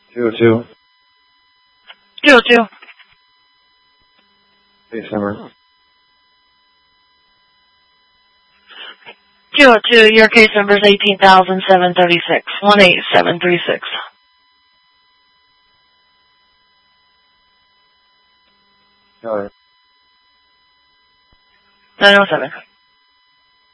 202. 202. Case number. 202, your case number is 18,736. 18736. Got it. 907.